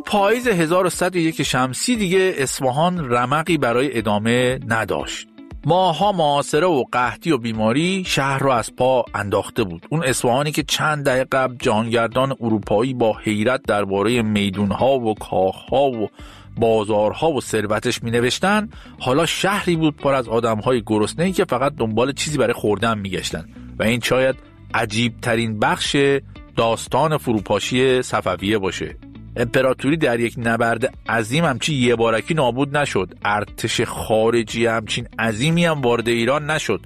پاییز 1101 شمسی دیگه اصفهان رمقی برای ادامه نداشت. ماها محاصره و قحطی و بیماری شهر رو از پا انداخته بود. اون اصفهانی که چند دهه قبل جهانگردان اروپایی با حیرت درباره میدونها و کاخها و بازارها و ثروتش می‌نوشتن، حالا شهری بود پر از آدم‌های گرسنه‌ای که فقط دنبال چیزی برای خوردن می‌گشتن. و این شاید عجیب ترین بخش داستان فروپاشی صفویه باشه. امپراتوری در یک نبرد عظیم همچین یه بارکی نابود نشد. ارتش خارجی همچین عظیمی هم وارد ایران نشد.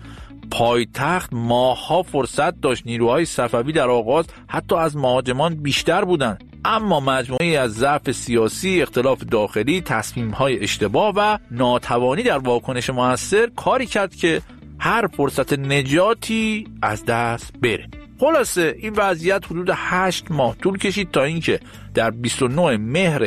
پایتخت ماها فرصت داشت. نیروهای صفوی در آغاز حتی از مهاجمان بیشتر بودند، اما مجموعی از ضعف سیاسی، اختلاف داخلی، تصمیم‌های اشتباه و ناتوانی در واکنش مؤثر کاری کرد که هر فرصت نجاتی از دست بره. خلاصه این وضعیت حدود 8 ماه طول کشید تا اینکه در 29 مهر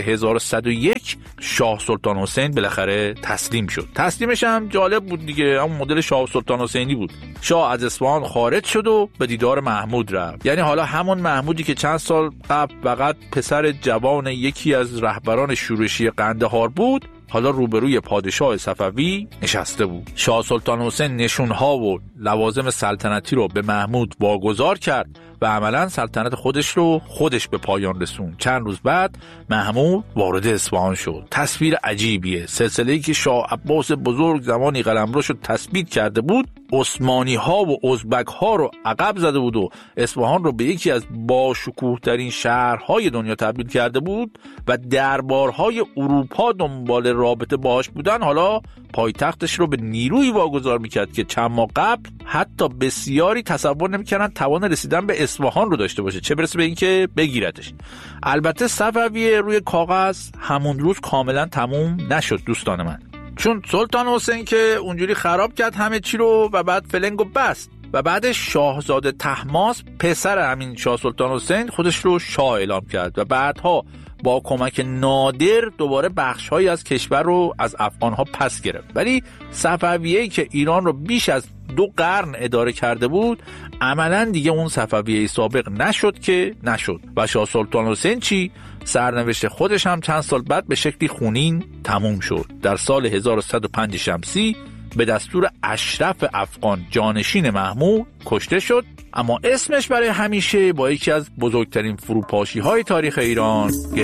1101 شاه سلطان حسین بالاخره تسلیم شد. تسلیمش هم جالب بود دیگه، همون مدل شاه سلطان حسینی بود. شاه از اصفهان خارج شد و به دیدار محمود رفت. یعنی حالا همون محمودی که چند سال قبل فقط پسر جوان یکی از رهبران شورشی قندهار بود، حالا روبروی پادشاه صفوی نشسته بود. شاه سلطان حسین نشونها و لوازم سلطنتی رو به محمود واگذار کرد و عملاً سلطنت خودش به پایان رسوند. چند روز بعد محمود وارد اصفهان شد. تصویر عجیبیه. سلسله‌ای که شاه عباس بزرگ زمانی قلمرو شد تثبیت کرده بود، عثمانی ها و ازبک ها رو عقب زده بود و اصفهان رو به یکی از باشکوه ترین شهرهای دنیا تبدیل کرده بود و دربارهای اروپا دنبال رابطه باهاش بودن. حالا پایتختش رو به نیروی واگذار میکرد که چند ماه قبل حتی بسیاری تصور نمیکردن توان رسیدن به اصفهان رو داشته باشه، چه برسه به اینکه بگیرتش. البته صفویه روی کاغذ همون روز کاملا تموم نشد دوستان من، چون سلطان حسین که اونجوری خراب کرد همه چی رو و بعد فلنگو بست و بعد شاهزاده طهماسب پسر همین شاه سلطان حسین خودش رو شاه اعلام کرد و بعدها با کمک نادر دوباره بخش‌هایی از کشور رو از افغان‌ها پس گرفت. ولی صفویه‌ای که ایران رو بیش از 2 قرن اداره کرده بود عملاً دیگه اون صفویه سابق نشد و شاه سلطان حسین چی؟ سرنوشت خودش هم چند سال بعد به شکلی خونین تموم شد. در سال 1105 شمسی به دستور اشرف افغان جانشین محمود کشته شد، اما اسمش برای همیشه با یکی از بزرگترین فروپاشی‌های تاریخ ایران